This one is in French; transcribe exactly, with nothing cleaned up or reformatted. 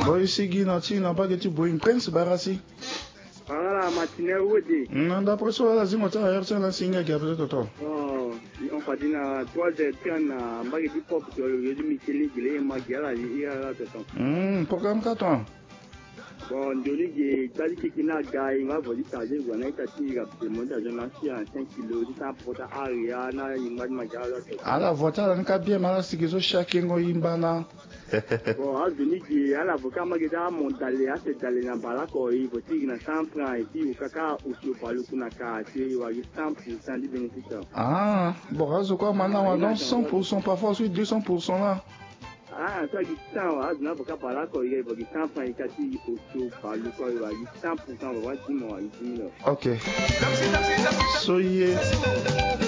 Boy sigi na ti na pas que tu bois une prince barasi. Voilà, matinée wodi. Nanda preso la zingo ta air sana singa ki apre toto. Oh, on fa dina trois de tana mbagi di pop to le di Micheli gile magala i ala toto. Hmm, programme katon. Bon, ndoni ge tali kikina gai nga vodi taje gwana ita ti ga pe monda jona si a cinq kilos di ta pota aria na imad magala. Ala vota la nka bien mala sigizo shakingo imbana. Bon, à venir qui à l'avocat m'a dit à montaler à cette allée dans balako il faut dire na cent francs et puis au kaka au sur par le kunaka tu vois il cent pour cent du bénéficiaire. Ah, bon razo quoi maintenant on donne cent pour cent parfois sur deux cents pour cent là. Ah, ça qui cent à l'avocat balako il faut cent francs et puis au sur par le quoi il va cent pour cent on va dire moi. OK. Soyez